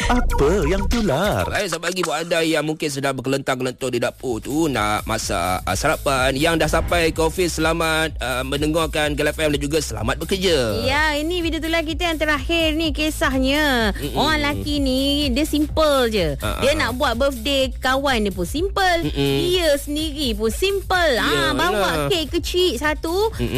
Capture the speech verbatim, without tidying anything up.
Apa yang tular? Saya bagi buat anda yang mungkin sedang berkelentang-kelentung di dapur tu nak masak uh, sarapan. Yang dah sampai ke office, selamat uh, mendengarkan Gal F M dan juga selamat bekerja. Ya, ini video tular kita yang terakhir ni kisahnya. Mm-mm. Orang lelaki ni dia simple je. Uh-uh. Dia nak buat birthday kawan dia pun simple. Mm-mm. Dia sendiri pun simple. Ah, bawa kek kecil satu. Mm-mm.